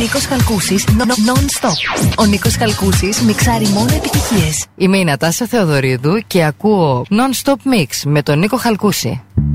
Νίκος Χαλκούσης, non-stop. Ο Νίκος Χαλκούσης μιξάρει μόνο επιτυχίες. Είμαι η Νατάσα Θεοδωρίδου και ακούω non-stop mix με τον Νίκο Χαλκούση.